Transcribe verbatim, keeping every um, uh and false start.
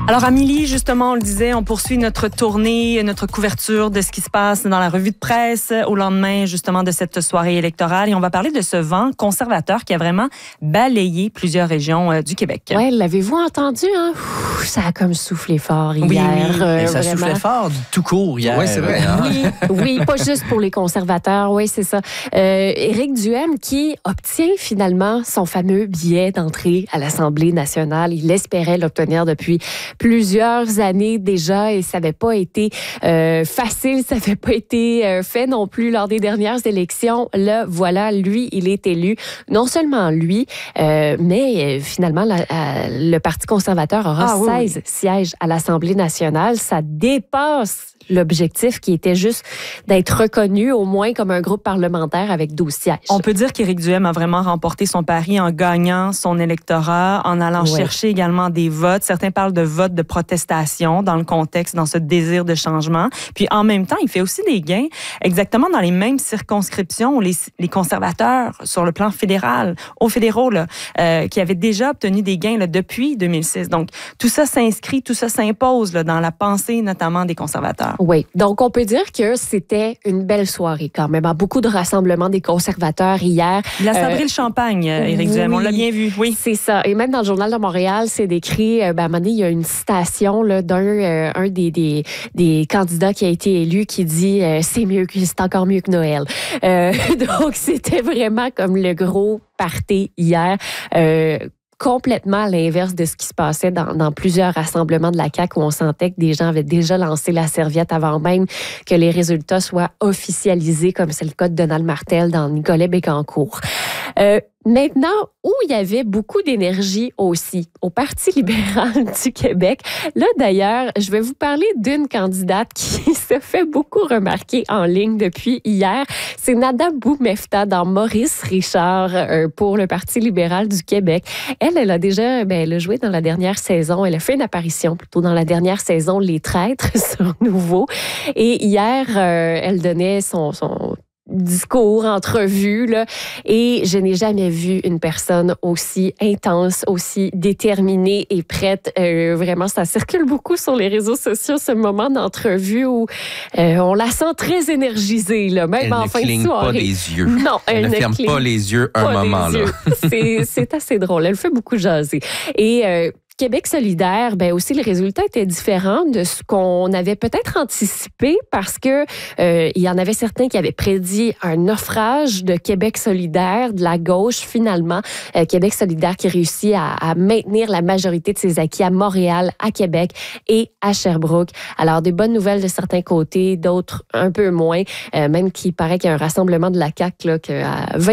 Alors, Amélie, justement, on le disait, on poursuit notre tournée, notre couverture de ce qui se passe dans la revue de presse au lendemain, justement, de cette soirée électorale. Et on va parler de ce vent conservateur qui a vraiment balayé plusieurs régions euh, du Québec. Oui, l'avez-vous entendu? Hein? Ouh, ça a comme soufflé fort hier. Oui, oui. Euh, Et ça vraiment. soufflait fort tout court hier. Oui, c'est vrai. Hein? Oui, oui, pas juste pour les conservateurs, oui, c'est ça. Euh, Éric Duhaime qui obtient finalement son fameux billet d'entrée à l'Assemblée nationale. Il espérait l'obtenir depuis plusieurs années déjà et ça n'avait pas été euh, facile, ça n'avait pas été euh, fait non plus lors des dernières élections. Là, voilà, lui, il est élu. Non seulement lui, euh, mais euh, finalement, la, euh, le Parti conservateur aura ah, oui, seize oui. sièges à l'Assemblée nationale. Ça dépasse l'objectif qui était juste d'être reconnu au moins comme un groupe parlementaire avec douze sièges. On peut dire qu'Éric Duhaime a vraiment remporté son pari en gagnant son électorat, en allant Oui. chercher également des votes. Certains parlent de votes de protestation dans le contexte, dans ce désir de changement. Puis en même temps, il fait aussi des gains exactement dans les mêmes circonscriptions où les, les conservateurs sur le plan fédéral, aux fédéraux, là, euh, qui avaient déjà obtenu des gains là, depuis deux mille six. Donc tout ça s'inscrit, tout ça s'impose là, dans la pensée notamment des conservateurs. Oui, donc on peut dire que c'était une belle soirée quand même. Beaucoup de rassemblements des conservateurs hier. Il a sabré Euh, le champagne, Éric oui. Duhaime. On l'a bien vu, oui. C'est ça. Et même dans le Journal de Montréal, c'est décrit, euh, ben, à un moment donné, il y a une citation là, d'un euh, un des, des, des candidats qui a été élu qui dit euh, « c'est mieux que c'est encore mieux que Noël euh, ». Donc, c'était vraiment comme le gros party hier. Euh, complètement à l'inverse de ce qui se passait dans, dans plusieurs rassemblements de la C A Q où on sentait que des gens avaient déjà lancé la serviette avant même que les résultats soient officialisés, comme c'est le cas de Donald Martel dans Nicolet-Bécancour. Euh, Maintenant, où il y avait beaucoup d'énergie aussi, au Parti libéral du Québec. Là, d'ailleurs, je vais vous parler d'une candidate qui se fait beaucoup remarquer en ligne depuis hier. C'est Nada Boumefta dans Maurice Richard euh, pour le Parti libéral du Québec. Elle, elle a déjà ben, elle a joué dans la dernière saison. Elle a fait une apparition plutôt dans la dernière saison, Les Traîtres sur Nouveau. Et hier, euh, elle donnait son... son discours, entrevue, là, et je n'ai jamais vu une personne aussi intense, aussi déterminée et prête. Euh, vraiment, ça circule beaucoup sur les réseaux sociaux, ce moment d'entrevue où euh, on la sent très énergisée, là, même Elle en ne fin de cligne soirée. pas les yeux. Non, elle, Elle ne ne ferme cligne pas les yeux un pas moment. les Là. yeux. C'est, c'est assez drôle. Elle fait beaucoup jaser. Et euh, Québec solidaire, ben aussi, le résultat était différent de ce qu'on avait peut-être anticipé parce que euh, il y en avait certains qui avaient prédit un naufrage de Québec solidaire, de la gauche, finalement. Euh, Québec solidaire qui réussit à, à maintenir la majorité de ses acquis à Montréal, à Québec et à Sherbrooke. Alors, des bonnes nouvelles de certains côtés, d'autres un peu moins. Euh, même qu'il paraît qu'il y a un rassemblement de la C A Q là, qu'à vingt